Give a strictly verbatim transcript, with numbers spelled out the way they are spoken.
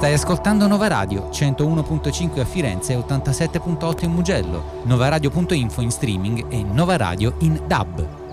Stai ascoltando Nova Radio, centouno virgola cinque a Firenze e ottantasette virgola otto in Mugello, novaradio punto info in streaming e Nova Radio in D A B.